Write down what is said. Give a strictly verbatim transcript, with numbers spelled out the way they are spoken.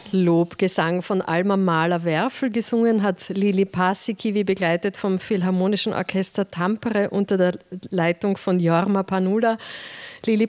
Lobgesang von Alma Mahler-Werfel. Gesungen hat Lili Paasikivi, begleitet vom Philharmonischen Orchester Tampere unter der Leitung von Jorma Panula. Lili